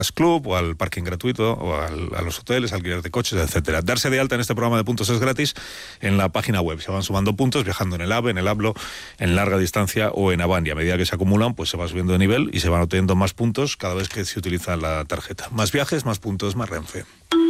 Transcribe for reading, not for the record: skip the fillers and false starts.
Club o al parking gratuito o a los hoteles, alquiler de coches, etcétera. Darse de alta en este programa de puntos es gratis en la página web. Se van sumando puntos viajando en el AVE, en el Ablo, en larga distancia o en Avan. Y a medida que se acumulan, pues se va subiendo de nivel y se van obteniendo más puntos cada vez que se utiliza la tarjeta. Más viajes, más puntos, más Renfe.